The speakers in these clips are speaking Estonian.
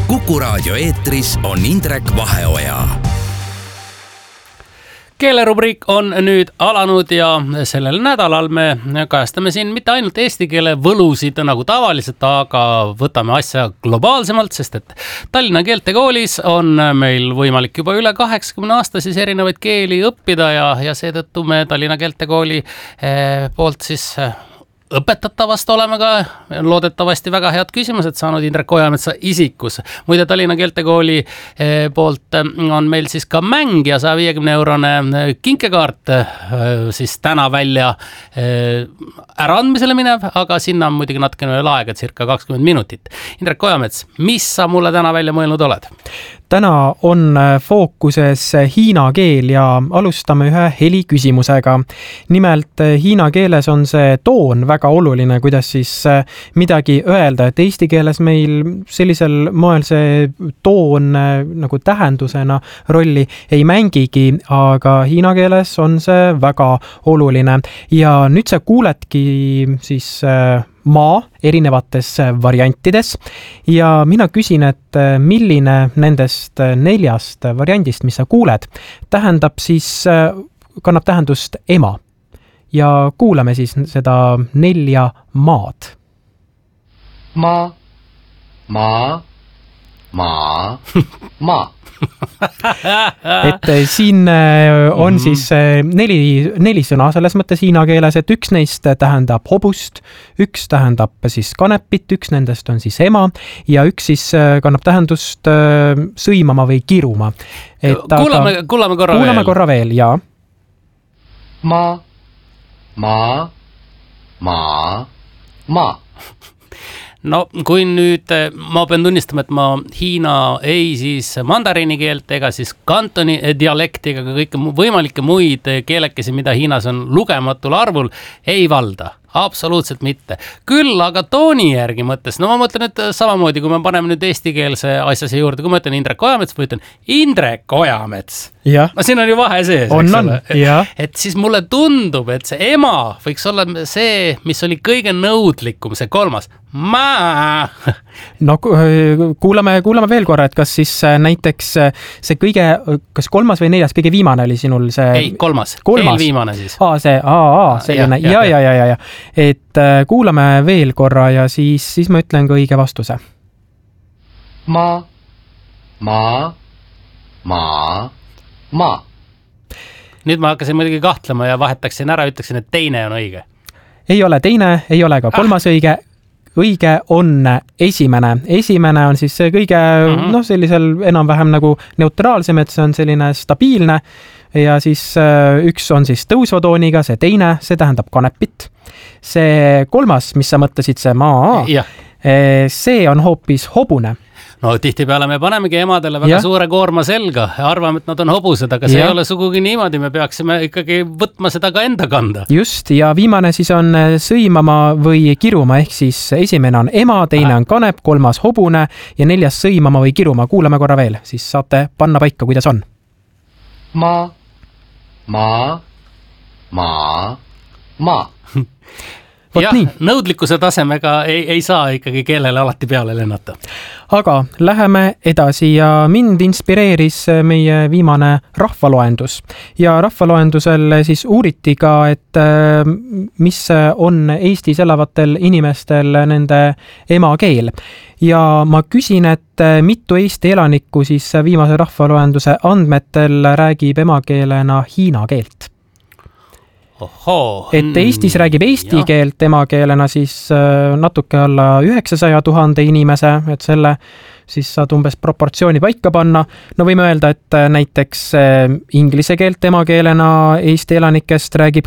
Kuku Raadio eetris on Indrek Vaheoja. Keelerubriik on nüüd alanud ja sellel nädalal me kajastame siin mitte ainult eesti keele võlusid nagu tavaliselt, aga võtame asja globaalsemalt, sest et Tallinna Keeltekoolis on meil võimalik juba üle 80 aasta siis erinevaid keeli õppida ja seetõttu me Tallinna Keeltekooli poolt siis õpetatavast oleme ka loodetavasti väga head küsimused saanud Indrek Ojametsa isikus. Muide, Tallinna Keeltekooli poolt on meil siis ka mäng ja 150-eurone kinkekaart siis täna välja äraandmisele minev, aga sinna on muidugi natukene veel aega, circa 20 minutit. Indrek Ojamets, mis sa mulle täna välja mõelnud oled? Täna on fookuses hiina keel ja alustame ühe heli küsimusega. Nimelt hiina keeles on see toon väga oluline, kuidas siis midagi öelda, et eesti keeles meil sellisel moel see toon nagu tähendusena rolli ei mängigi, aga hiina keeles on see väga oluline. Ja nüüd sa kuuledki siis maa erinevates variantides ja mina küsin, et milline nendest 4 variandist, mis sa kuuled, kannab tähendust ema. Ja kuulame siis seda 4 maad. Ma, ma, ma, ma. Et siin on siis 4 sõna selles mõttes hiina keeles, et üks neist tähendab hobust, üks tähendab siis kanepit, üks nendest on siis ema ja üks siis kannab tähendust sõimama või kiruma. Kuulame korra veel, jaa. Ma, ma, ma, ma. No kui nüüd ma pean tunnistama, et ma hiina ei siis mandariini keelt ega siis kantoni dialekti ega kõike võimalikke muid keelekesi, mida Hiinas on lugematul arvul, ei valda. Absoluutselt mitte. Küll aga tooni järgi mõttes, no ma mõtlen nüüd samamoodi, kui me paneme nüüd eestikeelse asja siia juurde, kui ma ütlen Indrek Ojamets, või ütlen Indrek Ojamets. Ja. No siin on ju vahe sees, on, ja. Et siis mulle tundub, et see ema võiks olla see, mis oli kõige nõudlikum, see 3. Ma. No kuulame veel korra, et kas siis näiteks see kõige, kas 3. või 4. kõige viimane oli sinul see? Ei, 3. Eelviimane siis. Selline, ja. Et kuulame veel korra ja siis ma ütlen ka õige vastuse. Ma, ma, ma, ma. Nüüd ma hakkasin muidugi kahtlema ja vahetaksin ära, ütleksin, et teine on õige. Ei ole teine, ei ole ka 3. õige. Õige on esimene. Esimene on siis see kõige sellisel enam-vähem nagu neutraalsem, et see on selline stabiilne ja siis üks on siis tõusva tooniga, see teine, see tähendab kanepit. See 3, mis sa mõtlesid, see maa, see on hoopis hobune. No tihtipeale me panemegi emadele väga suure koorma selga ja arvame, et nad on hobused, aga see ei ole sugugi niimoodi, me peaksime ikkagi võtma seda ka enda kanda. Just, ja viimane siis on sõimama või kiruma, ehk siis esimene on ema, teine on kanep, 3. hobune ja 4. sõimama või kiruma. Kuulame korra veel, siis saate panna paika, kuidas on. Ma, ma, ma, ma. Jah, nõudlikkuse tasemega ei saa ikkagi keelele alati peale lennata. Aga läheme edasi ja mind inspireeris meie viimane rahvaloendus. Ja rahvaloendusel siis uuriti ka, et mis on Eestis elavatel inimestel nende emakeel. Ja ma küsin, et mitu Eesti elanikku siis viimase rahvaloenduse andmetel räägib emakeelena hiina keelt. Et Eestis räägib eesti keelt emakeelena siis natuke alla 900 000 inimese, et selle siis saad umbes proportsiooni paika panna. No võime öelda, et näiteks inglise keelt emakeelena Eesti elanikest räägib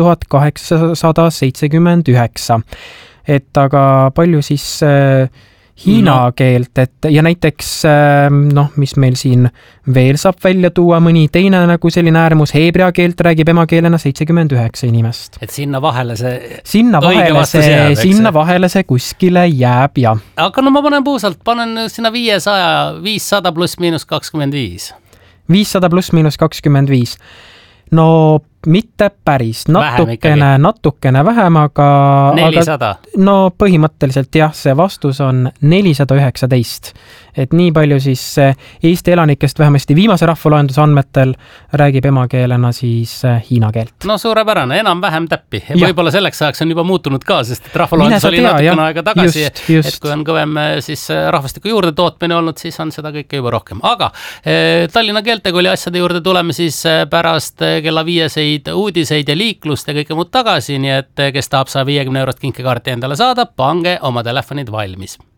3879. Et aga palju siis hiina keelt, et ja näiteks mis meil siin veel saab välja tuua, mõni teine nagu selline äärmus, heebrea keelt räägib emakeelena 79 inimest. Et sinna vahele see kuskile jääb, ja. Aga no ma panen puusalt, panen sinna 500 pluss miinus 25. 500 pluss miinus 25. No mitte päris, Vähem natukene vähem, aga 400. No põhimõtteliselt jah, see vastus on 419. Et nii palju siis Eesti elanikest vähemasti viimase rahvaloenduse andmetel räägib emakeelena siis hiina keelt. No suurepärane, enam-vähem täppi. Võib-olla selleks ajaks on juba muutunud ka, sest et rahvaloendus oli natukene aega tagasi, et kui on kõvem siis rahvastiku juurde tootmine olnud, siis on seda kõike juba rohkem. Aga Tallinna keeltekooli asjade juurde tuleme siis pärast kella 5 uudiseid ja liiklust ja kõike muud tagasi, nii et kes tahab 150 € kinkekaarti endale saada, pange oma telefonid valmis.